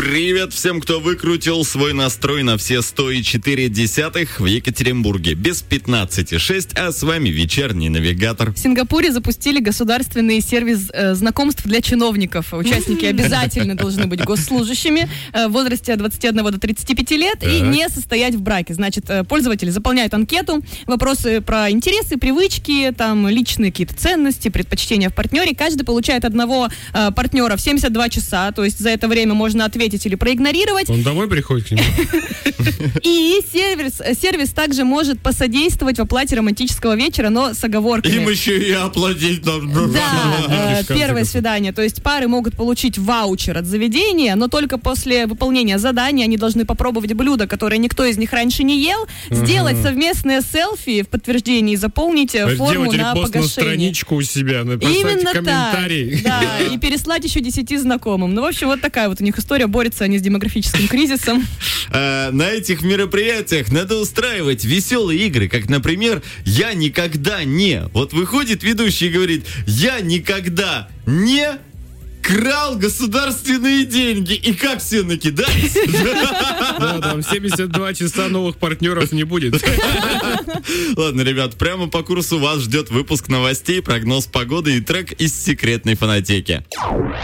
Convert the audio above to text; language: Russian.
Привет всем, кто выкрутил свой настрой на все 104,4 в Екатеринбурге. Без 15,6, а с вами вечерний навигатор. В Сингапуре запустили государственный сервис знакомств для чиновников. Участники обязательно должны быть госслужащими в возрасте от 21 до 35 лет и не состоять в браке. Значит, пользователи заполняют анкету, вопросы про интересы, привычки, там личные какие-то ценности, предпочтения в партнере. Каждый получает одного партнера в 72 часа, то есть за это время можно ответить или проигнорировать. Он домой приходит к нему? И сервис также может посодействовать в оплате романтического вечера, но с оговорками. Им еще и оплатить нужно. Да, первое свидание. То есть пары могут получить ваучер от заведения, но только после выполнения задания они должны попробовать блюдо, которое никто из них раньше не ел, сделать совместное селфи в подтверждении и заполнить форму на пост погашение. На страничку у себя, поставить комментарий. Так, да, и переслать еще 10 знакомым. Ну, в общем, вот такая вот у них история. Борются они с демографическим кризисом. На этих мероприятиях надо устраивать веселые игры, как, например, «Я никогда не». Вот выходит ведущий и говорит: «Я никогда не крал государственные деньги». И как все накидались? Да, там 72 часа новых партнеров не будет. Ладно, ребят, прямо по курсу вас ждет выпуск новостей, прогноз погоды и трек из секретной фонотеки.